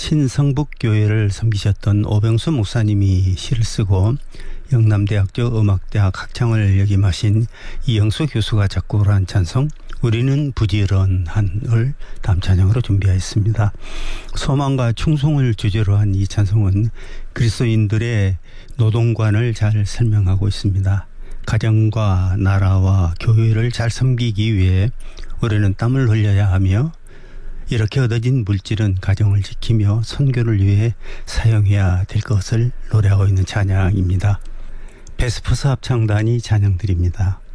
신성북교회를 섬기셨던 오병수 목사님이 시를 쓰고 영남대학교 음악대학 학창을 역임하신 이영수 교수가 작곡을 한 찬송 우리는 부지런한을 다음 찬양으로 준비하였습니다. 소망과 충성을 주제로 한 이 찬송은 그리스도인들의 노동관을 잘 설명하고 있습니다. 가정과 나라와 교회를 잘 섬기기 위해 우리는 땀을 흘려야 하며 이렇게 얻어진 물질은 가정을 지키며 선교를 위해 사용해야 될 것을 노래하고 있는 찬양입니다. 베스포스 합창단이 찬양 드립니다.